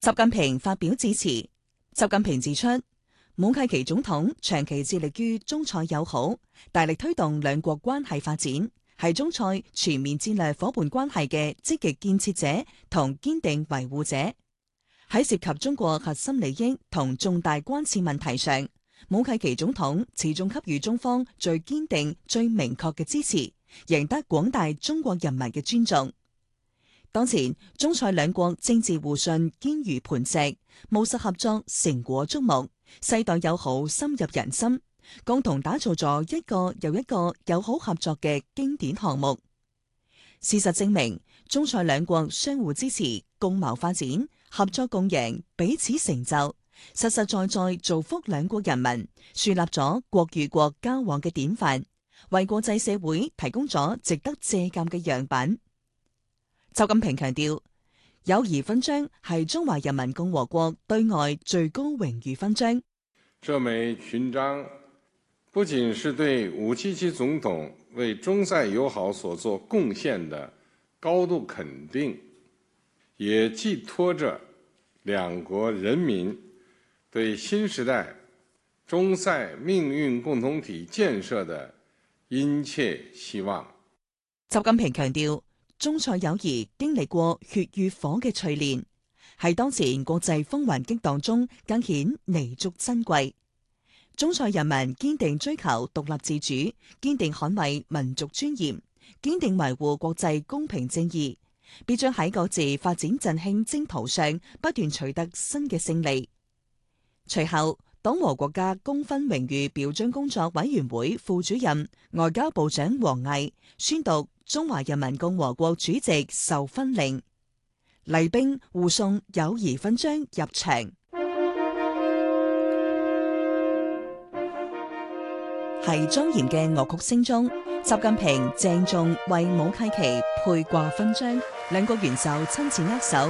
習近平發表致辭。習近平指出，武契奇總統長期致力於中塞友好，大力推動兩國關係發展，係中塞全面戰略夥伴關係嘅積極建設者同堅定維護者。喺涉及中國核心利益同重大關切問題上，武契奇總統始終給予中方最堅定、最明確嘅支持，贏得廣大中國人民嘅尊重。當前，中塞兩國政治互信堅如磐石，務實合作成果矚目，世代友好深入人心，共同打造咗一個又一個友好合作嘅經典項目。事實證明，中塞兩國相互支持，共謀發展，合作共贏，彼此成就，實實在在造福兩國人民，樹立咗國與國交往嘅典範，為國際社會提供咗值得借鑒嘅樣板。習近平強調，友誼勳章係中華人民共和國對外最高榮譽勳章。 這枚勳章不僅是對武契奇總統為中塞友好所作貢獻的高度肯定，也寄託着兩國人民對新時代中塞命運共同體建設的殷切希望。 習近平強調，中塞友誼經歷過血與火嘅淬煉，係當前國際風雲激盪中更顯彌足珍貴。中塞人民堅定追求獨立自主，堅定捍衛民族尊嚴，堅定維護國際公平正義，必將喺各自發展振興征途上不斷取得新嘅勝利。隨後，黨和國家功勳榮譽表彰工作委員會副主任、外交部長王毅宣讀中華人民共和國主席授勳令，禮兵護送友誼勳章入場。喺莊嚴嘅樂曲聲中，習近平鄭重為武契奇佩掛勳章，兩國元首親自握手。